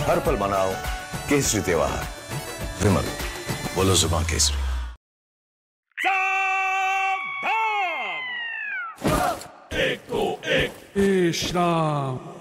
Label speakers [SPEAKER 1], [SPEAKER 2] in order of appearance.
[SPEAKER 1] हर पल मनाओ केसरी त्योहार। विमल, बोलो जुबान केसरी।
[SPEAKER 2] एक तो एक, श्राम